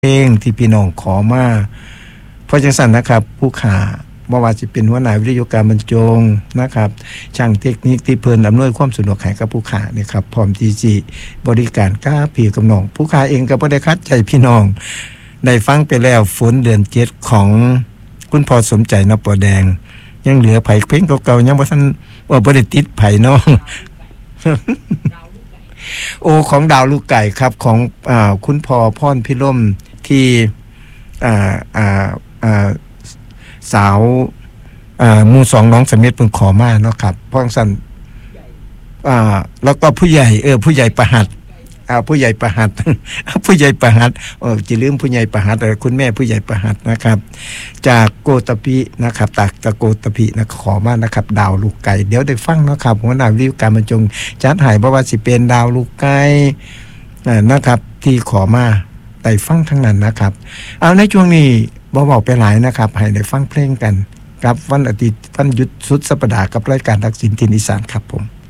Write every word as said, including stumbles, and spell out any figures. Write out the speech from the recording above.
เพลงที่พี่น้องขอมาเพราะจังสันนะครับผู้ขาบ่ว่าจะเป็นหัวหน้าวิทยุการบรรจงนะครับช่างเทคนิคที่เพิ่นอำนวยความสะดวกให้กับผู้ขาเนี่ยครับพร้อมที่จะบริการก้าพี่กับน้องผู้ขาเองก็บ่ได้คัดใจพี่น้องได้ฟังไปแล้วฝนเดือนเจ็ดของคุณพ่อสมใจนปอแดงยังเหลือไผเพลงเก่าๆยังบ่ทันว่าบ่ได้ติดไผเนาะ โอของดาวลูกไก่ครับของอ่าคุณพ่อพรพิรมที่อ่าอ่าอ่าสาวอ่าหมู่สองน้องสมิทธิ์เพิ่งขอมาเนาะครับพ้องสั่นอ่าแล้วก็ผู้ใหญ่เออผู้ใหญ่ประหัตอ่าผู้ใหญ่ประหัต ผู้ใหญ่ประหัตเออจะลืมผู้ใหญ่ประหัตแต่คุณแม่ผู้ใหญ่ประหัตนะครับจากโกตปินะครับจากตะโกตปินะขอมานะครับดาวลูกไก่เดี๋ยวได้ฟังเนาะครับหัวหน้าวิทยุการบรรจงจัดให้บ่ว่าสิเป็นดาวลูกไก่อ่านะครับที่ขอมาได้ฟังทั้งนั้นนะครับเอาในช่วงนี้บ่บอกไปหลายนะครับให้ได้ฟังเพลงกันครับวันอาทิตย์วันหยุดสุดสัปดาห์กับรายการทักษิณถิ่นอีสานครับผม